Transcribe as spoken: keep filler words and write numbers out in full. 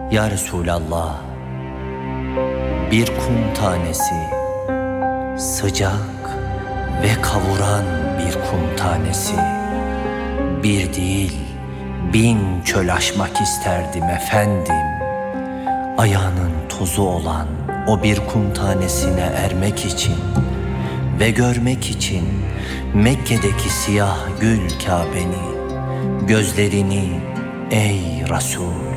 Ya Resulallah, bir kum tanesi, sıcak ve kavuran bir kum tanesi. Bir değil, bin çöl aşmak isterdim efendim. Ayağının tozu olan o bir kum tanesine ermek için ve görmek için Mekke'deki siyah gül Kabe'ni, gözlerini ey Resul,